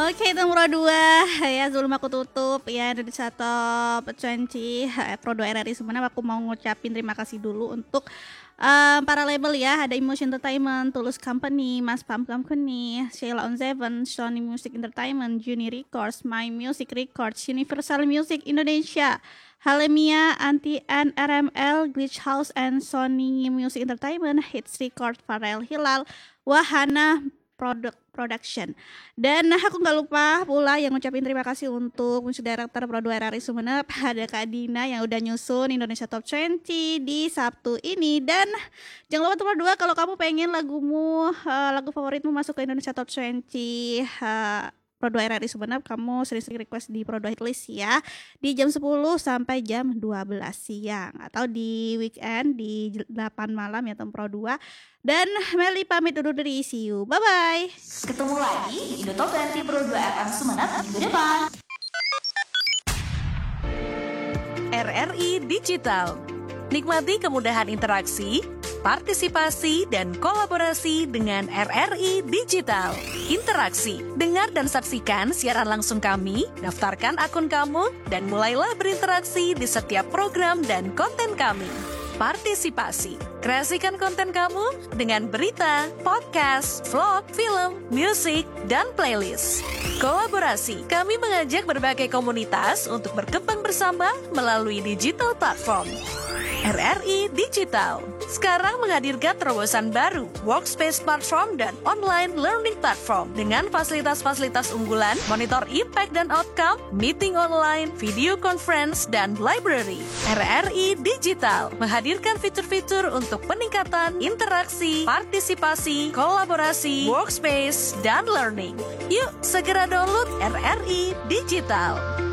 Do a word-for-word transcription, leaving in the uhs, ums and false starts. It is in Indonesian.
Oke, itu Pro dua ya, sebelum aku tutup ya Indonesia Top dua puluh eh, Pro dua R R I Sumenep, aku mau ngucapin terima kasih dulu untuk um, para label ya, ada Emotion Entertainment, Tulus Company, Mas Pam Company, Sheila on Seven, Sony Music Entertainment, Juni Records, My Music Records, Universal Music Indonesia, Halemia, Anti N R M L, Glitch House, and Sony Music Entertainment, Hits Record, Farel Hilal, Wahana Product Production. Dan aku nggak lupa pula yang ngucapin terima kasih untuk Music Director Pro dua R R I Sumenep, ada Kak Dina yang udah nyusun Indonesia Top dua puluh di Sabtu ini. Dan jangan lupa Pro dua, kalau kamu pengen lagumu uh, lagu favoritmu masuk ke Indonesia Top dua puluh uh, Pro dua R R I Sumenep, kamu sering-sering request di Pro dua Hitlist ya, di jam sepuluh sampai jam dua belas siang, atau di weekend di delapan malam ya Tem Pro dua. Dan Meli pamit undur diri, see you, bye-bye. Ketemu lagi di Indo Top dua puluh Pro dua F M Sumenep minggu depan. R R I Digital. Nikmati kemudahan interaksi, partisipasi, dan kolaborasi dengan R R I Digital. Interaksi, dengar dan saksikan siaran langsung kami, daftarkan akun kamu, dan mulailah berinteraksi di setiap program dan konten kami. Partisipasi, kreasikan konten kamu dengan berita, podcast, vlog, film, musik, dan playlist. Kolaborasi, kami mengajak berbagai komunitas untuk berkembang bersama melalui digital platform. R R I Digital sekarang menghadirkan terobosan baru, workspace platform dan online learning platform dengan fasilitas-fasilitas unggulan, monitor impact dan outcome, meeting online, video conference, dan library. R R I Digital menghadirkan fitur-fitur untuk peningkatan interaksi, partisipasi, kolaborasi, workspace, dan learning. Yuk segera download R R I Digital.